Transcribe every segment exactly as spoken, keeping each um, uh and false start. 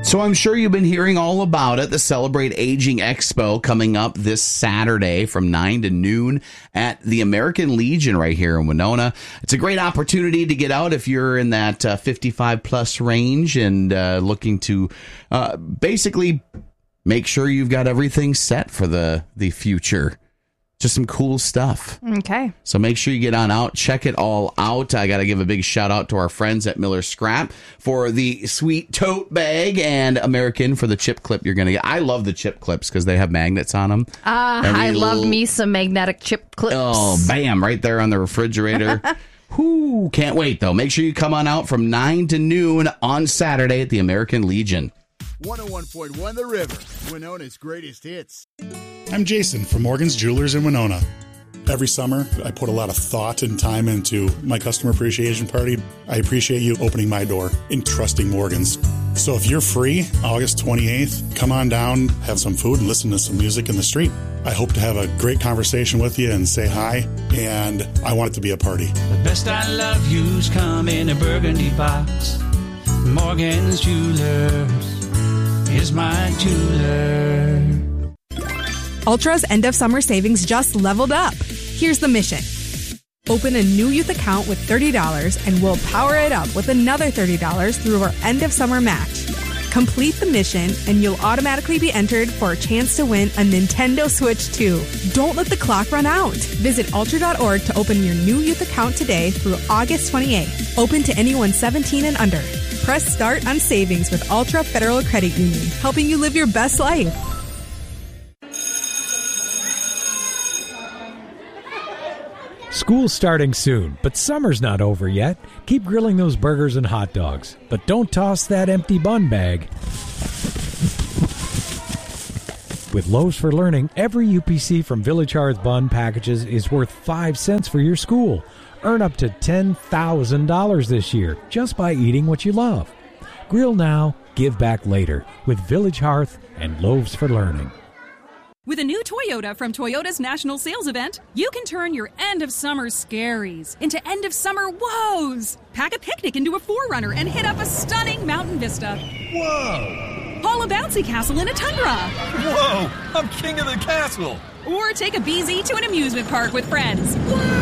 So I'm sure you've been hearing all about it. The Celebrate Aging Expo coming up this Saturday from nine to noon at the American Legion right here in Winona. It's a great opportunity to get out if you're in that uh, fifty-five plus range and uh, looking to uh, basically make sure you've got everything set for the, the future. Just some cool stuff. Okay. So make sure you get on out. Check it all out. I got to give a big shout out to our friends at Miller Scrap for the sweet tote bag and American for the chip clip you're going to get. I love the chip clips because they have magnets on them. Uh, I love little, me some magnetic chip clips. Oh, bam, right there on the refrigerator. Whoo, can't wait, though. Make sure you come on out from nine to noon on Saturday at the American Legion. one oh one point one The River, Winona's greatest hits. I'm Jason from Morgan's Jewelers in Winona. Every summer, I put a lot of thought and time into my customer appreciation party. I appreciate you opening my door and trusting Morgan's. So if you're free, August twenty-eighth, come on down, have some food, and listen to some music in the street. I hope to have a great conversation with you and say hi, and I want it to be a party. The best I love you's come in a burgundy box. Morgan's Jewelers is my jeweler. Ultra's end of summer savings just leveled up. Here's the mission. Open a new youth account with thirty dollars and we'll power it up with another thirty dollars through our end of summer match. Complete the mission and you'll automatically be entered for a chance to win a Nintendo Switch two. Don't let the clock run out. Visit ultra dot org to open your new youth account today through August twenty-eighth. Open to anyone seventeen and under. Press start on savings with Ultra Federal Credit Union, helping you live your best life. School's starting soon, but summer's not over yet. Keep grilling those burgers and hot dogs, but don't toss that empty bun bag. With Loaves for Learning, every U P C from Village Hearth bun packages is worth five cents for your school. Earn up to ten thousand dollars this year just by eating what you love. Grill now, give back later with Village Hearth and Loaves for Learning. With a new Toyota from Toyota's National Sales Event, you can turn your end-of-summer scaries into end-of-summer woes. Pack a picnic into a four runner and hit up a stunning mountain vista. Whoa! Haul a bouncy castle in a tundra. Whoa! I'm king of the castle! Or take a B Z to an amusement park with friends.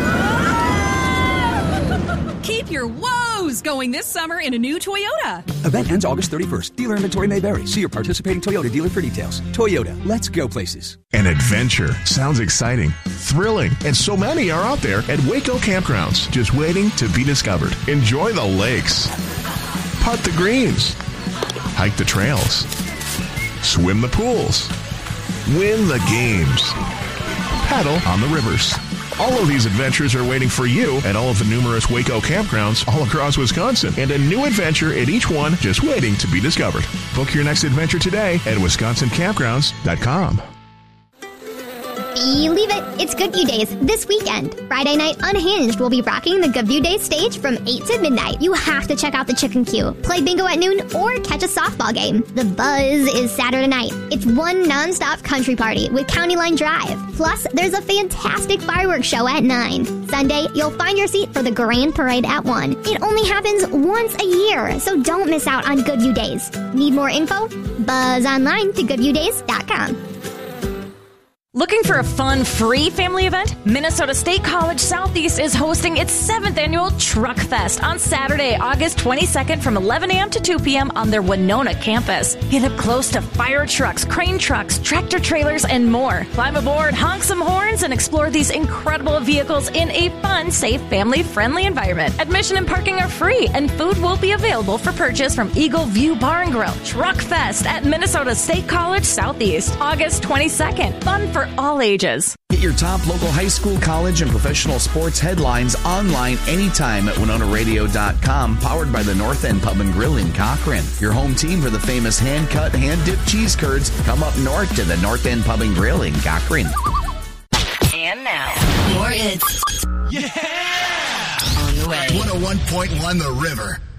Keep your woes going this summer in a new Toyota. Event ends August thirty-first. Dealer inventory may vary. See your participating Toyota dealer for details. Toyota, let's go places. An adventure sounds exciting, thrilling, and so many are out there at Waco Campgrounds, just waiting to be discovered. Enjoy the lakes, putt the greens, hike the trails, swim the pools, win the games, paddle on the rivers. All of these adventures are waiting for you at all of the numerous Waco campgrounds all across Wisconsin, and a new adventure at each one just waiting to be discovered. Book your next adventure today at wisconsin campgrounds dot com. Believe it, it's Good View Days this weekend. Friday night, Unhinged will be rocking the Good View Days stage from eight to midnight. You have to check out the Chicken Queue, play bingo at noon, or catch a softball game. The Buzz is Saturday night. It's one nonstop country party with County Line Drive. Plus, there's a fantastic fireworks show at nine. Sunday, you'll find your seat for the Grand Parade at one. It only happens once a year, so don't miss out on Good View Days. Need more info? Buzz online to good view days dot com. Looking for a fun, free family event? Minnesota State College Southeast is hosting its seventh annual Truck Fest on Saturday, August twenty-second from eleven a.m. to two p.m. on their Winona campus. Get up close to fire trucks, crane trucks, tractor trailers, and more. Climb aboard, honk some horns, and explore these incredible vehicles in a fun, safe, family-friendly environment. Admission and parking are free, and food will be available for purchase from Eagle View Bar and Grill. Truck Fest at Minnesota State College Southeast, August twenty-second. Fun for all ages. Get your top local high school, college, and professional sports headlines online anytime at winona radio dot com, powered by the North End Pub and Grill in Cochrane. Your home team for the famous hand-cut, hand-dipped cheese curds. Come up north to the North End Pub and Grill in Cochrane. And now, more hits. Yeah! On the way. one oh one point one The River.